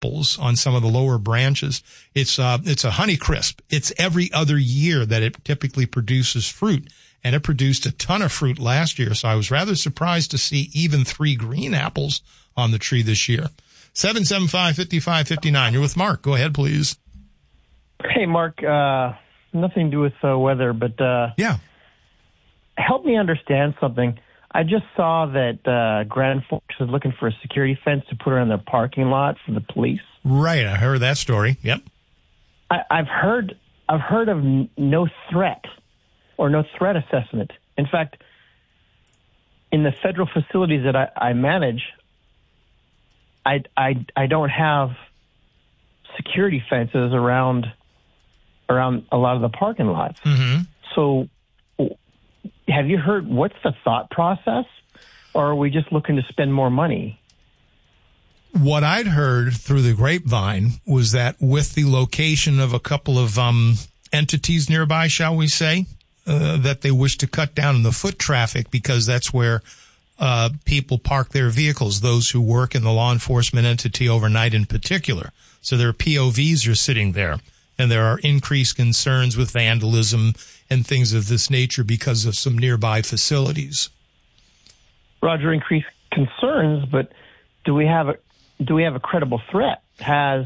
apples on some of the lower branches. It's a Honeycrisp. It's every other year that it typically produces fruit, and it produced a ton of fruit last year. So I was rather surprised to see even 3 green apples on the tree this year. 775-5559. You're with Mark. Go ahead, please. Hey, Mark. Nothing to do with weather, but yeah, help me understand something. I just saw that Grand Forks is looking for a security fence to put around their parking lot for the police. Right, I heard that story. Yep. I've heard of no threat or no threat assessment. In fact, in the federal facilities that I manage, I don't have security fences around a lot of the parking lots. Mm-hmm. So have you heard what's the thought process, or are we just looking to spend more money? What I'd heard through the grapevine was that with the location of a couple of entities nearby, shall we say, that they wish to cut down on the foot traffic because that's where people park their vehicles, those who work in the law enforcement entity overnight in particular. So their POVs are sitting there, and there are increased concerns with vandalism and things of this nature because of some nearby facilities. Roger, increased concerns, but do we have a credible threat? Has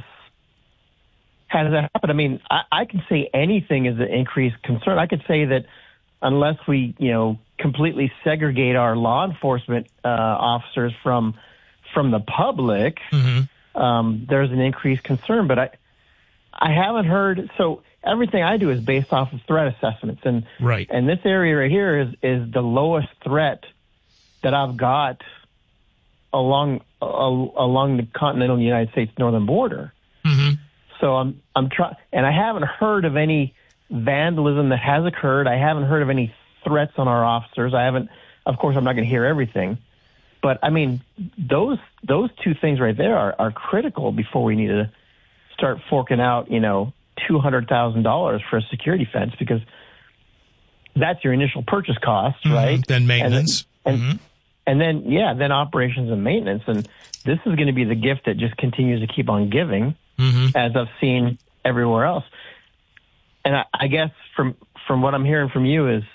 that happened? I mean, I can say anything is an increased concern. I could say that unless we, completely segregate our law enforcement officers from the public, mm-hmm. There's an increased concern. But I haven't heard. So everything I do is based off of threat assessments, and right. And this area right here is the lowest threat that I've got along the continental United States northern border. Mm-hmm. So I'm trying, and I haven't heard of any vandalism that has occurred. I haven't heard of any threats on our officers. Of course, I'm not going to hear everything, but I mean, those 2 things right there are critical before we need to start forking out, $200,000 for a security fence, because that's your initial purchase cost, mm-hmm. right? Then maintenance. And then operations and maintenance. And this is going to be the gift that just continues to keep on giving, mm-hmm. as I've seen everywhere else. And I guess from what I'm hearing from you is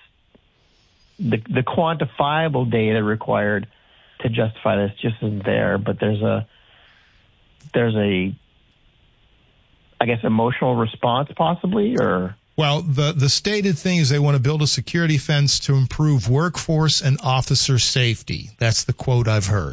the quantifiable data required to justify this just isn't there. But there's a I guess emotional response possibly, or. Well, the stated thing is they want to build a security fence to improve workforce and officer safety. That's the quote I've heard.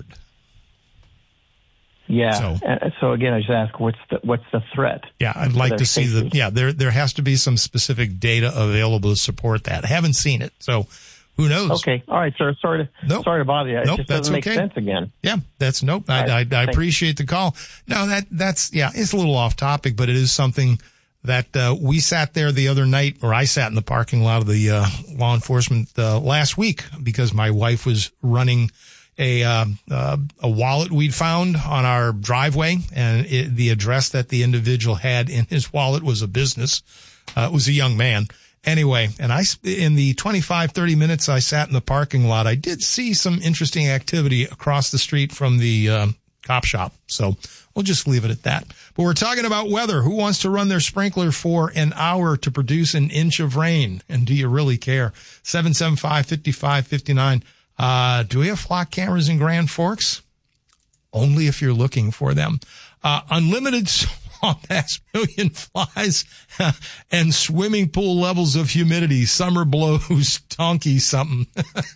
Yeah. So again, I just ask, what's the threat? Yeah, I'd like to see safety? There has to be some specific data available to support that. I haven't seen it, so who knows? Okay. All right, sir. Sorry to bother you. It just doesn't make sense again. Yeah, that's nope. I appreciate the call. No, that's it's a little off topic, but it is something that we sat there the other night, or I sat in the parking lot of the law enforcement last week because my wife was running a wallet we'd found on our driveway, and the address that the individual had in his wallet was a business. It was a young man. Anyway, and in the 25, 30 minutes I sat in the parking lot, I did see some interesting activity across the street from the cop shop. So we'll just leave it at that. But we're talking about weather. Who wants to run their sprinkler for an hour to produce an inch of rain? And do you really care? 775-5559. Do we have flock cameras in Grand Forks? Only if you're looking for them. Unlimited swamp ass, million flies, and swimming pool levels of humidity. Summer blows, donkey something.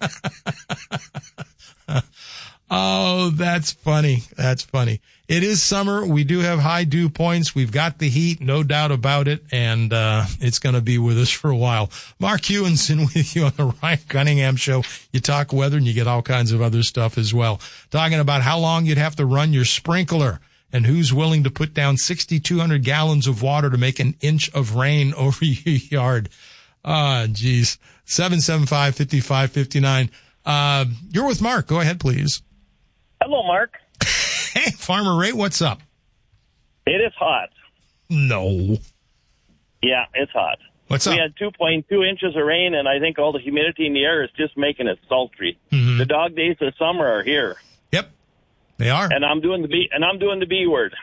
Oh, that's funny. That's funny. It is summer. We do have high dew points. We've got the heat, no doubt about it, and it's going to be with us for a while. Mark Hewinson with you on the Ryan Cunningham Show. You talk weather, and you get all kinds of other stuff as well. Talking about how long you'd have to run your sprinkler and who's willing to put down 6,200 gallons of water to make an inch of rain over your yard. Ah, geez. 775-5559. You're with Mark. Go ahead, please. Hello, Mark. Hey, Farmer Ray, what's up? It is hot. No. Yeah, it's hot. What's up? We had 2.2 inches of rain, and I think all the humidity in the air is just making it sultry. Mm-hmm. The dog days of summer are here. Yep. They are. And I'm doing the B word.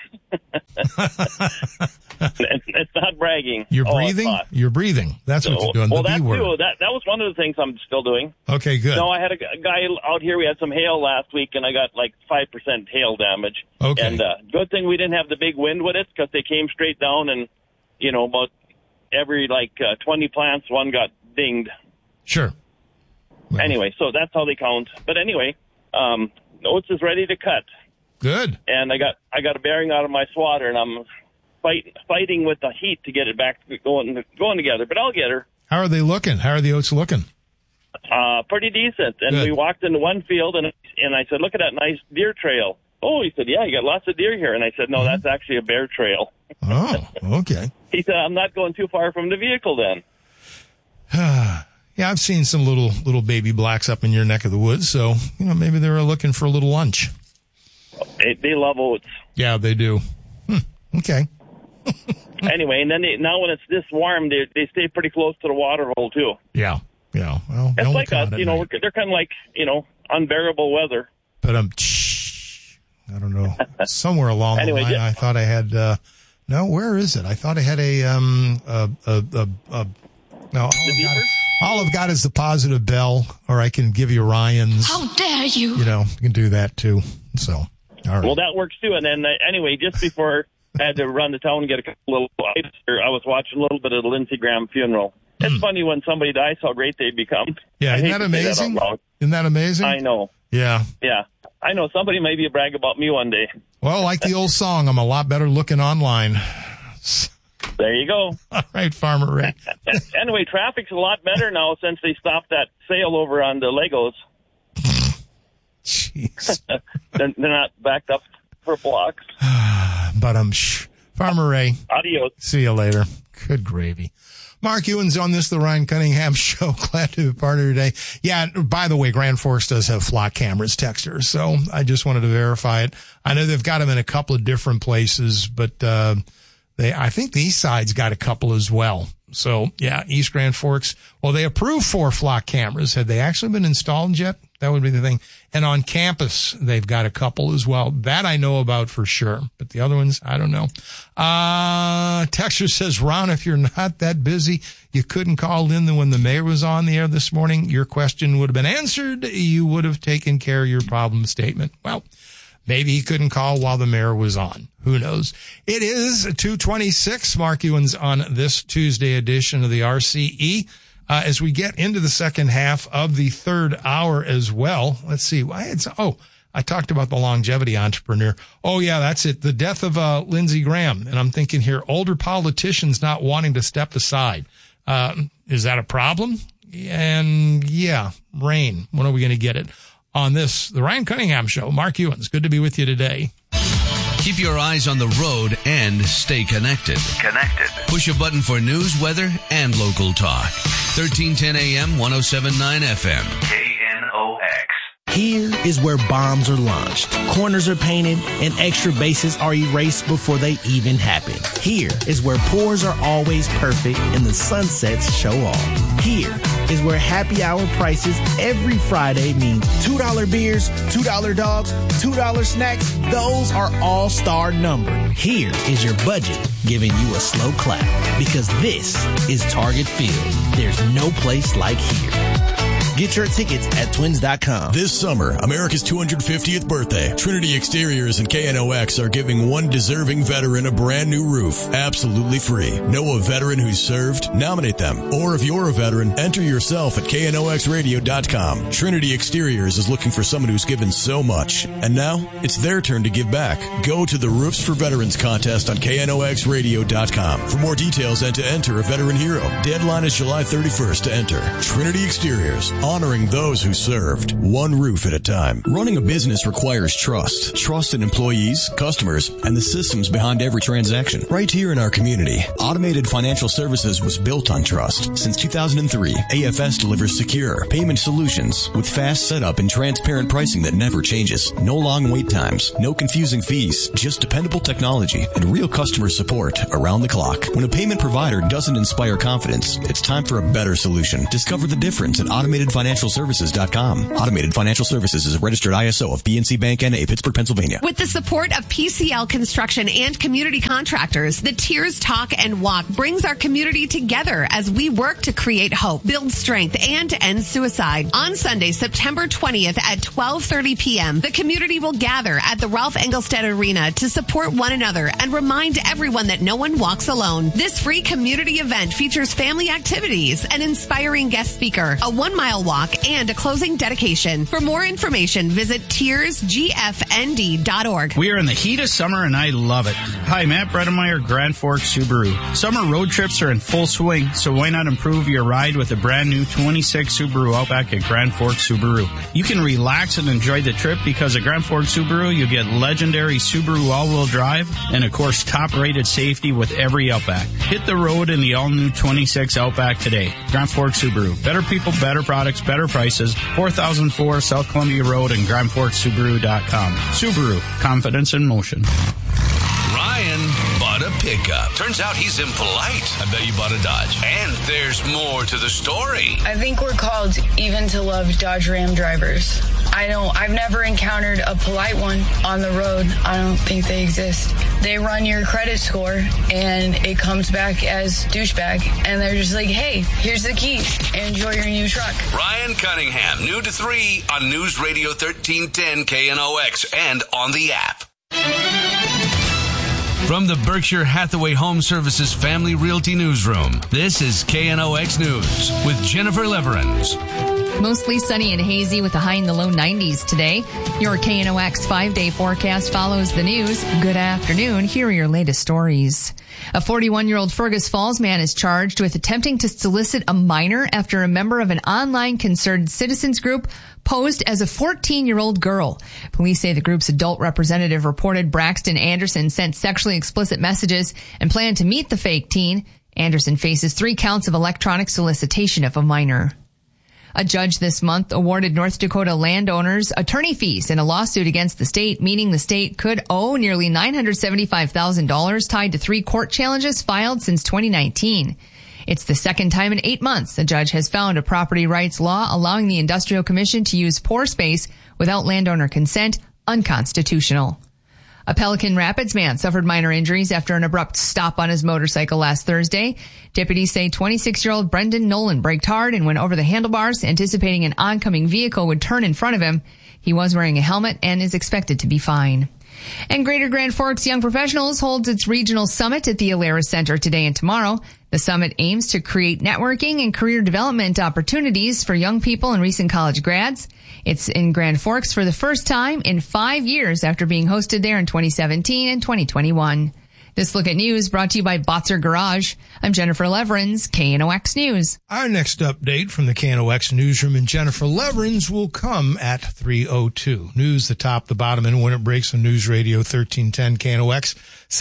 It's not bragging. You're breathing? You're breathing. That's what you're doing, the B word. Too. That was one of the things I'm still doing. Okay, good. No, I had a guy out here. We had some hail last week, and I got like 5% hail damage. Okay. And good thing we didn't have the big wind with it, because they came straight down, and, about every 20 plants, one got dinged. Sure. Well, anyway, so that's how they count. But anyway, oats is ready to cut. Good. And I got a bearing out of my swatter, and I'm fighting with the heat to get it back going together. But I'll get her. How are they looking? How are the oats looking? Pretty decent. And Good. we walked into one field, and I said, "Look at that nice deer trail." Oh, he said, "Yeah, you got lots of deer here." And I said, "No, that's actually a bear trail." Oh, okay. He said, "I'm not going too far from the vehicle then." Yeah, I've seen some little baby blacks up in your neck of the woods, so maybe they were looking for a little lunch. They love oats. Yeah, they do. Okay. Anyway, and then now when it's this warm, they stay pretty close to the water hole too. Yeah. Well, it's like us, they're kind of like unbearable weather. But I don't know. Somewhere along the line, I thought I had. No, where is it? I thought I had no. All I've got is the positive bell, or I can give you Ryan's. How dare you? You can do that too. So, all right. Well, that works too. And then anyway, just before I had to run to town and get a couple little items, I was watching a little bit of the Lindsey Graham funeral. It's funny when somebody dies how great they become. Yeah, isn't that amazing? Isn't that amazing? I know. Yeah. Yeah. I know. Somebody maybe brag about me one day. Well, like the old song, I'm a lot better looking online. There you go. All right, Farmer Ray. Anyway, traffic's a lot better now since they stopped that sale over on the Legos. Jeez. They're not backed up for blocks. But Farmer Ray. Adios. See you later. Good gravy. Mark Ewan's on this, the Ryan Cunningham Show. Glad to be part of today. Yeah, by the way, Grand Forks does have flock cameras, texters, so I just wanted to verify it. I know they've got them in a couple of different places, but I think the East Side's got a couple as well. So, yeah, East Grand Forks. Well, they approved 4 flock cameras. Had they actually been installed yet? That would be the thing. And on campus, they've got a couple as well. That I know about for sure. But the other ones, I don't know. Texter says, Ron, if you're not that busy, you couldn't call in when the mayor was on the air this morning. Your question would have been answered. You would have taken care of your problem statement. Well, maybe he couldn't call while the mayor was on. Who knows? It is 2:26. Mark Ewan's on this Tuesday edition of the RCE. As we get into the second half of the third hour as well, let's see. I talked about the longevity entrepreneur. Oh, yeah, that's it. The death of Lindsey Graham. And I'm thinking here, older politicians not wanting to step aside. Is that a problem? And yeah, rain. When are we going to get it? On this, the Ryan Cunningham Show. Mark Ewans, good to be with you today. Keep your eyes on the road and stay connected. Push a button for news, weather, and local talk. 1310 AM, 107.9 FM. KNOX. Here is where bombs are launched, corners are painted, and extra bases are erased before they even happen. Here is where pours are always perfect and the sunsets show off. Here is where happy hour prices every Friday mean $2 beers, $2 dogs, $2 snacks. Those are all-star numbered. Here is your budget giving you a slow clap, because this is Target Field. There's no place like here. Get your tickets at twins.com. This summer, America's 250th birthday, Trinity Exteriors and KNOX are giving one deserving veteran a brand new roof, absolutely free. Know a veteran who's served? Nominate them. Or if you're a veteran, enter yourself at KNOXradio.com. Trinity Exteriors is looking for someone who's given so much. And now, it's their turn to give back. Go to the Roofs for Veterans contest on KNOXradio.com. For more details and to enter a veteran hero. Deadline is July 31st to enter. Trinity Exteriors. Honoring those who served, one roof at a time. Running a business requires trust. Trust in employees, customers, and the systems behind every transaction. Right here in our community, Automated Financial Services was built on trust. Since 2003, AFS delivers secure payment solutions with fast setup and transparent pricing that never changes. No long wait times, no confusing fees, just dependable technology and real customer support around the clock. When a payment provider doesn't inspire confidence, it's time for a better solution. Discover the difference at Automated AutomatedFinancialServices.com. Automated Financial Services is a registered ISO of PNC Bank N.A., Pittsburgh, Pennsylvania. With the support of PCL Construction and community contractors, the Tears Talk and Walk brings our community together as we work to create hope, build strength, and end suicide. On Sunday, September 20th at 12:30 p.m., the community will gather at the Ralph Engelstad Arena to support one another and remind everyone that no one walks alone. This free community event features family activities, an inspiring guest speaker, a 1-mile walk, and a closing dedication. For more information, visit tearsgfnd.org. We are in the heat of summer and I love it. Hi, Matt Bredemeyer, Grand Forks Subaru. Summer road trips are in full swing, so why not improve your ride with a brand new 26 Subaru Outback at Grand Forks Subaru. You can relax and enjoy the trip because at Grand Forks Subaru, you get legendary Subaru all-wheel drive and, of course, top-rated safety with every Outback. Hit the road in the all-new 26 Outback today. Grand Forks Subaru. Better people, better products, better prices. 4004 South Columbia Road and GrandForksSubaru.com. Subaru. Confidence in motion. Ryan bought a pickup. Turns out he's impolite. I bet you bought a Dodge. And there's more to the story. I think we're called even to love Dodge Ram drivers. I've never encountered a polite one on the road. I don't think they exist. They run your credit score and it comes back as douchebag. And they're just like, hey, here's the key. Enjoy your new truck. Ryan Cunningham, new to 3 on News Radio 1310 KNOX and on the app. From the Berkshire Hathaway Home Services Family Realty Newsroom, this is KNOX News with Jennifer Leverins. Mostly sunny and hazy with a high in the low 90s today. Your KNOX 5-day forecast follows the news. Good afternoon. Here are your latest stories. A 41-year-old Fergus Falls man is charged with attempting to solicit a minor after a member of an online concerned citizens group posed as a 14-year-old girl. Police say the group's adult representative reported Braxton Anderson sent sexually explicit messages and planned to meet the fake teen. Anderson faces 3 counts of electronic solicitation of a minor. A judge this month awarded North Dakota landowners attorney fees in a lawsuit against the state, meaning the state could owe nearly $975,000 tied to 3 court challenges filed since 2019. It's the second time in 8 months a judge has found a property rights law allowing the Industrial Commission to use pore space without landowner consent unconstitutional. A Pelican Rapids man suffered minor injuries after an abrupt stop on his motorcycle last Thursday. Deputies say 26-year-old Brendan Nolan braked hard and went over the handlebars, anticipating an oncoming vehicle would turn in front of him. He was wearing a helmet and is expected to be fine. And Greater Grand Forks Young Professionals holds its regional summit at the Alara Center today and tomorrow. The summit aims to create networking and career development opportunities for young people and recent college grads. It's in Grand Forks for the first time in 5 years after being hosted there in 2017 and 2021. This Look at News brought to you by Botzer Garage. I'm Jennifer Leverins, KNOX News. Our next update from the KNOX newsroom and Jennifer Leverins will come at 3:02. News, the top, the bottom, and when it breaks on News Radio 1310 KNOX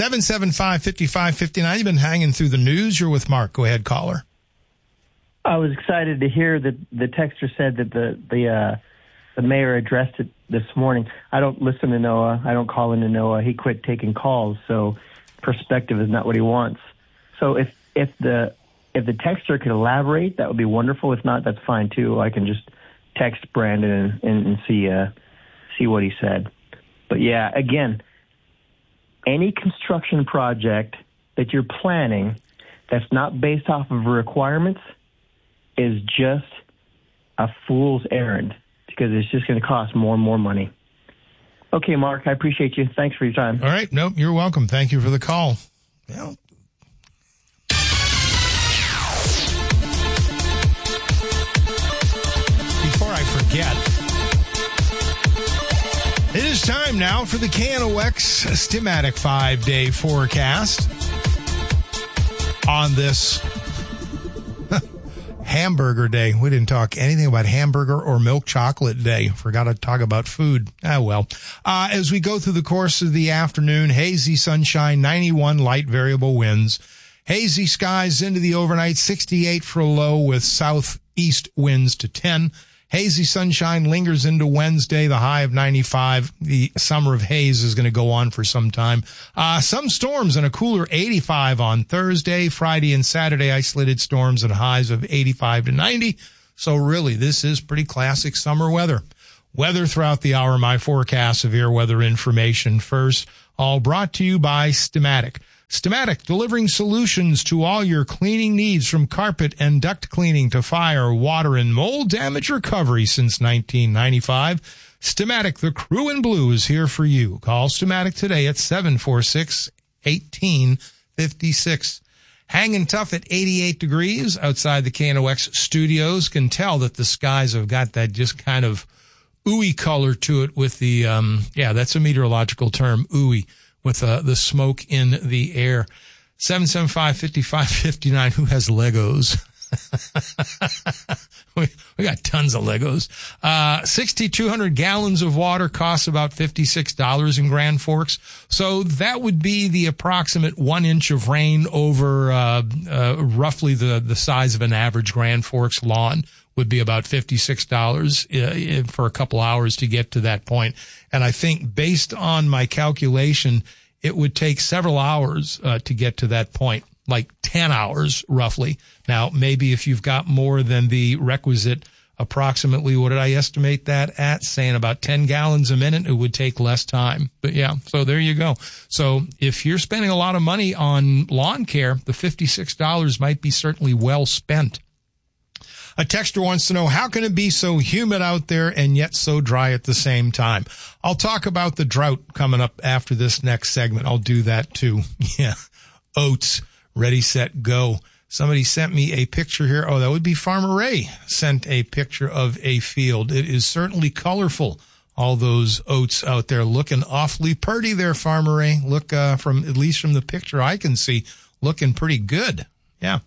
775-5559. You've been hanging through the news. You're with Mark. Go ahead, caller. I was excited to hear that the texter said that the mayor addressed it this morning. I don't listen to Noah. I don't call into Noah. He quit taking calls, so perspective is not what he wants. So if the texter could elaborate, that would be wonderful. If not, that's fine too. I can just text Brandon and see what he said. But yeah, again, any construction project that you're planning that's not based off of requirements is just a fool's errand because it's just going to cost more and more money. Okay, Mark, I appreciate you. Thanks for your time. All right. Nope, you're welcome. Thank you for the call. Well, before I forget, it is time now for the KNOX Stimatic 5-day forecast on this hamburger day. We didn't talk anything about hamburger or milk chocolate day. Forgot to talk about food. As we go through the course of the afternoon, hazy sunshine, 91 light variable winds, hazy skies into the overnight, 68 for a low with southeast winds to 10. Hazy sunshine lingers into Wednesday, the high of 95. The summer of haze is going to go on for some time. Some storms and a cooler 85 on Thursday, Friday and Saturday, isolated storms and highs of 85 to 90. So really, this is pretty classic summer weather. Weather throughout the hour, my forecast, severe weather information first, all brought to you by Stamatic. Stamatic, delivering solutions to all your cleaning needs, from carpet and duct cleaning to fire, water, and mold damage recovery since 1995. Stamatic, the crew in blue, is here for you. Call Stamatic today at 746-1856. Hanging tough at 88 degrees outside the KNOX studios. Can tell that the skies have got that just kind of ooey color to it with the, that's a meteorological term, ooey, with the smoke in the air. 775-5559. Who has Legos? we got tons of Legos. 6,200 gallons of water costs about $56 in Grand Forks. So that would be the approximate 1 inch of rain over roughly the size of an average Grand Forks lawn. Would be about $56 for a couple hours to get to that point. And I think based on my calculation, it would take several hours to get to that point, like 10 hours roughly. Now, maybe if you've got more than the requisite, approximately, what did I estimate that at? Saying about 10 gallons a minute, it would take less time. But yeah, so there you go. So if you're spending a lot of money on lawn care, the $56 might be certainly well spent. A texter wants to know, how can it be so humid out there and yet so dry at the same time? I'll talk about the drought coming up after this next segment. I'll do that too. Yeah. Oats, ready, set, go. Somebody sent me a picture here. Oh, that would be Farmer Ray sent a picture of a field. It is certainly colorful. All those oats out there looking awfully pretty there, Farmer Ray. Look, at least from the picture I can see, looking pretty good. Yeah.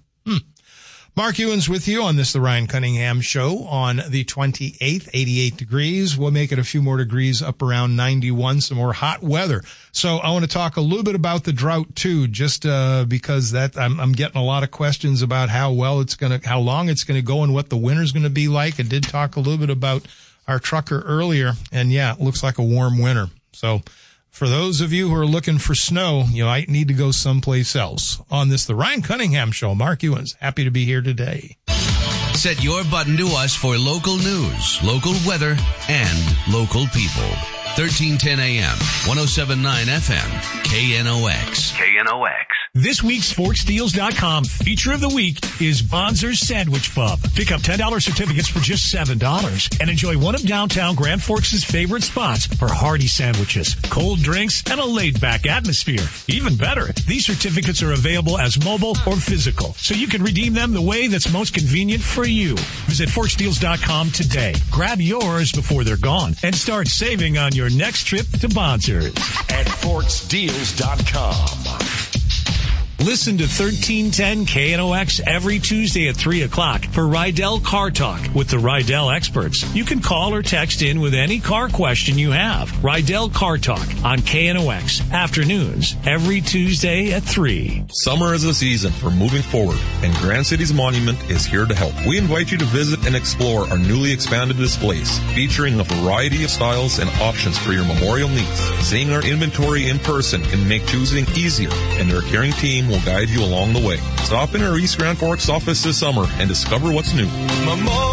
Mark Ewens with you on this, the Ryan Cunningham Show, on the 28th, 88 degrees. We'll make it a few more degrees, up around 91, some more hot weather. So I want to talk a little bit about the drought too, just because that I'm getting a lot of questions about how long it's going to go and what the winter's going to be like. I did talk a little bit about our trucker earlier, and yeah, it looks like a warm winter. So for those of you who are looking for snow, you might need to go someplace else. On this, the Ryan Cunningham Show, Mark Ewens, happy to be here today. Set your button to us for local news, local weather, and local people. 1310 AM, 107.9 FM, KNOX. KNOX. This week's ForksDeals.com feature of the week is Bonzer's Sandwich Pub. Pick up $10 certificates for just $7 and enjoy one of downtown Grand Forks' favorite spots for hearty sandwiches, cold drinks, and a laid-back atmosphere. Even better, these certificates are available as mobile or physical, so you can redeem them the way that's most convenient for you. Visit ForksDeals.com today. Grab yours before they're gone and start saving on your next trip to Bonzer's at ForksDeals.com. Listen to 1310 KNOX every Tuesday at 3 o'clock for Rydell Car Talk with the Rydell experts. You can call or text in with any car question you have. Rydell Car Talk on KNOX afternoons every Tuesday at 3. Summer is the season for moving forward, and Grand Cities Monument is here to help. We invite you to visit and explore our newly expanded displays, featuring a variety of styles and options for your memorial needs. Seeing our inventory in person can make choosing easier, and our caring team will guide you along the way. Stop in our East Grand Forks office this summer and discover what's new.